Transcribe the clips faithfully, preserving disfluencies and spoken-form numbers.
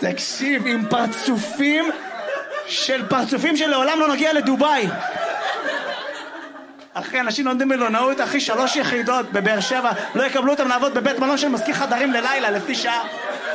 תקשיב, עם פרצופים של פרצופים שלעולם לא נגיע לדוביי. אחי, אנשים לומדים מלונאות, אחי, שלוש יחידות בבאר שבע, לא יקבלו אותם לעבוד בבית מלון של מזכיר חדרים ללילה, לפי שעה.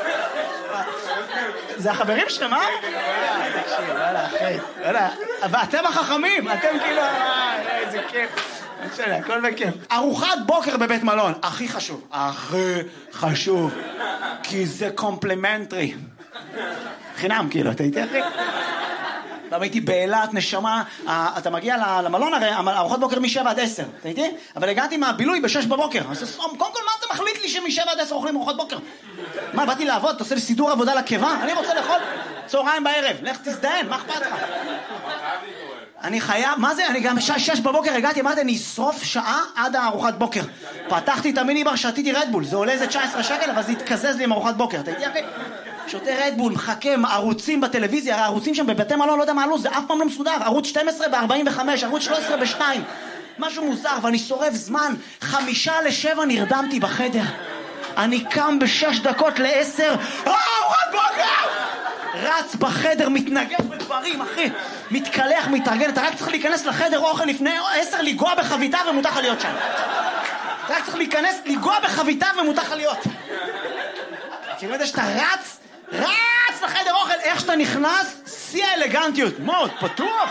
זה החברים שלהם, אה? תקשיב, וואלה, אחי, וואלה, ואתם החכמים, אתם כאילו, איזה כיף. הכל בכיף. ארוחת בוקר בבית מלון, הכי חשוב. הכי חשוב. כי זה קומפלימנטרי. חינם, כאילו, אתה איתי, אחי? פעם הייתי באילת, נשמה, אתה מגיע למלון הרי, ארוחות בוקר משבע עד עשר, אתה איתי? אבל הגעתי מהבילוי בשש בבוקר. אז קודם כל, מה אתה מחליט לי שמשבע עד עשר אוכלים ארוחות בוקר? מה, באתי לעבוד, אתה עושה לי סידור עבודה לקיבה? אני רוצה לאכול צהריים בערב, לך תזדיין, מה אכפת לך? אני חייב, מה זה? אני גם בשעה שש בבוקר הגעתי, אמרתי, אני אשרוף שעה עד הארוחת בוקר. פתחתי את המיני בר, שתיתי רדבול, זה עולה איזה תשע עשרה שקל, אבל זה התקזז לי עם ארוחת בוקר, אתה איתי אחי? שותה רדבול, מחכה, ערוצים בטלוויזיה, הרי הערוצים שם בבתי מלון, לא יודע מה עלו, זה אף פעם לא מסודר, ערוץ שתים עשרה ב-ארבעים וחמש, ערוץ שלוש עשרה ב-שתיים, משהו מוזר, ואני שורף זמן, חמישה לשבע נרדמתי בחדר, אני קם בשש דקות לעשר, ארוחת בוקר! רץ בחדר, מתנגש בדברים, אחי, מתקלח, מתארגן, אתה רק צריך להיכנס לחדר אוכל לפני עשר, לגוע בחביתה ומותר לך להיות שם. אתה רק צריך להיכנס, לגוע בחביתה ומותר לך להיות. כאילו יודע שאתה רץ, רץ לחדר אוכל, איך שאתה נכנס, שיא האלגנטיות. מאוד פתוח.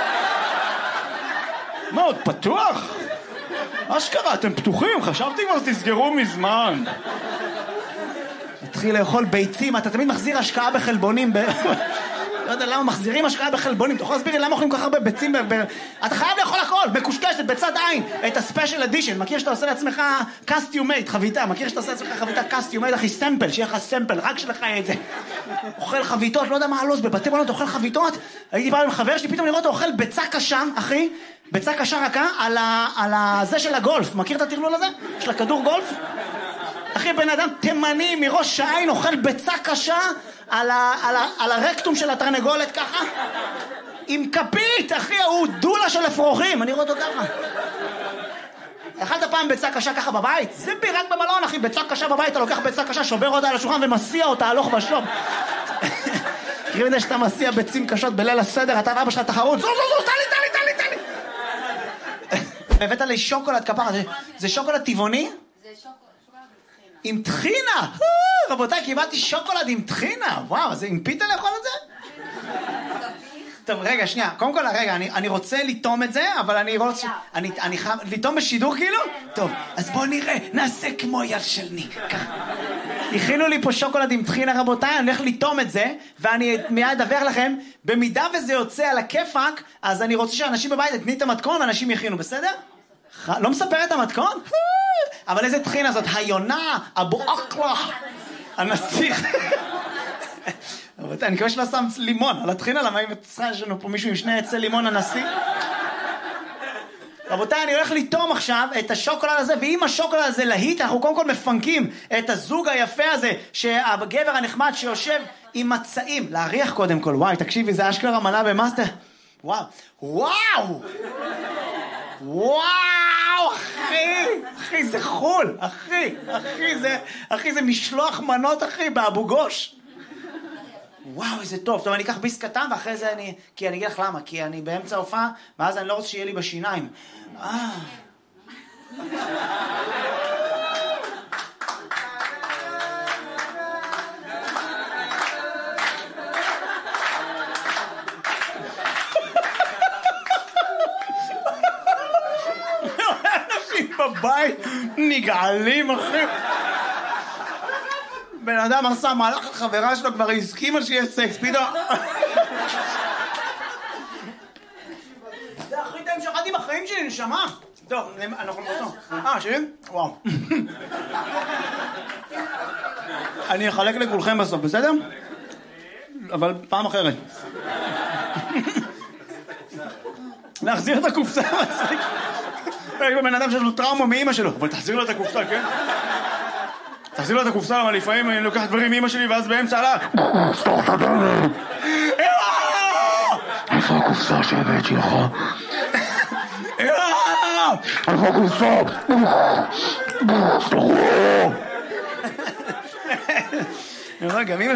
מאוד פתוח. אשכרה, אתם פתוחים, חשבתי כבר תסגרו מזמן. התחיל לאכול ביצים, אתה תמיד מחזיר השקעה בחלבונים, לא יודע למה מחזירים השקעה בחלבונים, אתה יכול להסביר לי למה אוכלים כל כך הרבה ביצים, אתה חייב לאכול הכל, מקושקשת, בצד עין, את הספיישל אדישן, מכיר שאתה עושה לעצמך קסטיומייט, חביתה, מכיר שאתה עושה לעצמך חביתה קסטיומייט, אחי, סמפל, שיהיה לך סמפל, רק שלך את זה, אוכל חביתות, לא יודע מה הלו"ז, בבתי מלון אתה אוכל חביתות, הייתי בא עם חבר שלי, פתאום לראות, אוכל ביצה קשה, אחי, ביצה קשה רכה, על הזה של הגולף, מכיר את הטרלול הזה? של הכדור גולף? אחי, בן אדם תימני מראש העין אוכל ביצה קשה על, ה, על, ה, על הרקטום של התרנגולת ככה עם כפית, אחי, הוא דולה של אפרוחים, אני רואה אותו ככה. אכלת פעם ביצה קשה ככה בבית? זה בי רק במלון, אחי, ביצה קשה בבית, אתה לוקח ביצה קשה, שובר אותה על השולחן ומסיע אותה הלוך ושוב. קריב את זה שאתה מסיע ביצים קשות בליל הסדר, אתה ואבא שלך תחרות, זו זו זו, תן לי, תן לי, תן לי, תן לי. הבאת לי שוקולד כפרה, זה, זה שוקולד טבעוני? זה שוקולד. עם טחינה, רבותיי, קיבלתי שוקולד עם טחינה, וואו, זה עם פיתה לאכול את זה? טוב, רגע, שנייה, קודם כל, רגע, אני, אני רוצה לטום את זה, אבל אני רוצה, אני, אני חייב, לטום בשידור כאילו? טוב, אז בואו נראה, נעשה כמו יד של ניק, ככה. הכינו לי פה שוקולד עם טחינה, רבותיי, אני הולך לטום את זה, ואני מיד אדווח לכם, במידה וזה יוצא על הכיפק, אז אני רוצה שאנשים בבית יתני את המתכון, ואנשים יכינו, בסדר? לא מספר את המתכון? אבל איזה טחינה זאת? היונה, אבו אקלה, הנסיך. אני מקווה שלא שם לימון על הטחינה, למה אם יש לנו פה מישהו עם שני עצי לימון הנשיא? רבותיי, אני הולך לטום עכשיו את השוקולד הזה, ואם השוקולד הזה להיט, אנחנו קודם כל מפנקים את הזוג היפה הזה, שהגבר הנחמד שיושב עם מצעים. להריח קודם כל, וואי, תקשיבי, זה אשכרה מנה במאסטר. וואו, וואו! וואו, אחי, אחי, זה חול, אחי, אחי, זה, אחי, זה משלוח מנות, אחי, באבו גוש. וואו, איזה טוב. טוב, אני אקח ביס קטן, ואחרי זה אני, כי אני אגיד לך למה, כי אני באמצע הופעה, ואז אני לא רוצה שיהיה לי בשיניים. אה. בבית נגעלים, אחי. בן אדם עשה מהלך לחברה שלו, כבר הסכימה שיהיה סקס, פתאום. זה הכי טעים שאכלתי בחיים שלי, נשמה. טוב, אנחנו נבוא. אה, שלי? וואו. אני אחלק לכולכם בסוף, בסדר? אבל פעם אחרת. להחזיר את הקופסה מצחיק. יש בבן אדם שיש לו טראומה מאמא שלו, אבל תחזיר לו את הקופסה, כן? תחזיר לו את הקופסה, אבל לפעמים אני לוקח דברים מאמא שלי, ואז באמצע עלה... סתוך את הדלת! איפה הקופסה שהבאת שלך? איפה הקופסה? סתוך! רגע, אמא